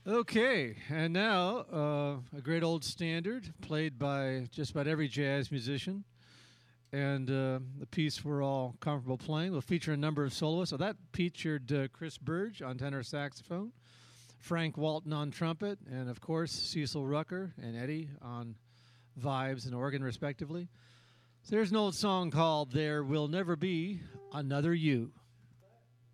Okay, and now a great old standard played by just about every jazz musician, and the piece we're all comfortable playing will feature a number of soloists. So that featured Chris Burge on tenor saxophone, Frank Walton on trumpet, and of course Cecil Rucker and Eddie on vibes and organ, respectively. So there's an old song called "There Will Never Be Another You."